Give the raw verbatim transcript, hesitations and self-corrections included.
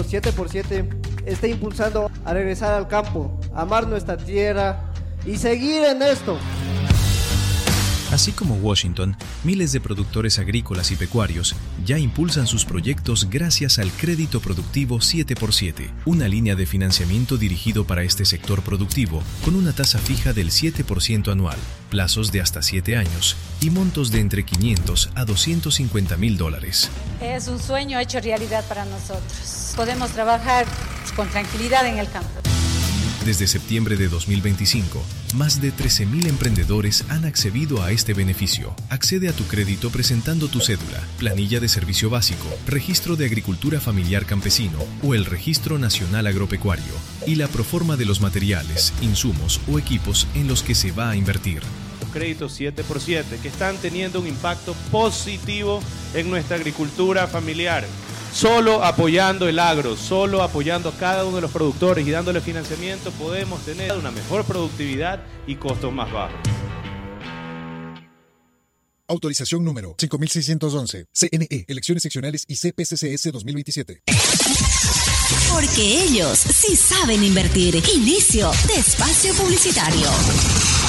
siete por siete está impulsando a regresar al campo, amar nuestra tierra y seguir en esto. Así como Washington, miles de productores agrícolas y pecuarios ya impulsan sus proyectos gracias al Crédito Productivo siete por siete, una línea de financiamiento dirigido para este sector productivo con una tasa fija del siete por ciento anual, plazos de hasta siete años y montos de entre quinientos a doscientos cincuenta mil dólares. Es un sueño hecho realidad para nosotros. Podemos trabajar con tranquilidad en el campo. Desde septiembre de dos mil veinticinco, más de trece mil emprendedores han accedido a este beneficio. Accede a tu crédito presentando tu cédula, planilla de servicio básico, registro de agricultura familiar campesino o el registro nacional agropecuario y la proforma de los materiales, insumos o equipos en los que se va a invertir. Los créditos siete por siete que están teniendo un impacto positivo en nuestra agricultura familiar. Solo apoyando el agro, solo apoyando a cada uno de los productores y dándole financiamiento podemos tener una mejor productividad y costos más bajos. Autorización número cinco mil seiscientos once. C N E, Elecciones Seccionales y C P C C S dos mil veintisiete. Porque ellos sí saben invertir. Inicio de espacio publicitario.